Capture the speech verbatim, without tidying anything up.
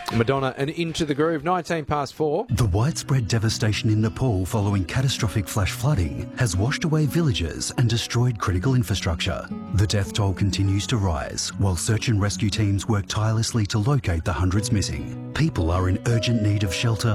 Madonna and Into the Groove, nineteen past four. The widespread devastation in Nepal following catastrophic flash flooding has washed away villages and destroyed critical infrastructure. The death toll continues to rise while search and rescue teams work tirelessly to locate the hundreds missing. People are in urgent need of shelter,